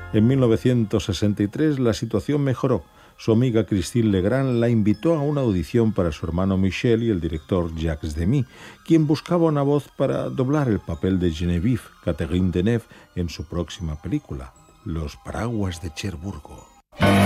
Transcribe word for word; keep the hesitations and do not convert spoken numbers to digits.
En mil novecientos sesenta y tres la situación mejoró. Su amiga Christine Legrand la invitó a una audición para su hermano Michel y el director Jacques Demy, quien buscaba una voz para doblar el papel de Geneviève, Catherine Deneuve, en su próxima película, Los paraguas de Cherburgo.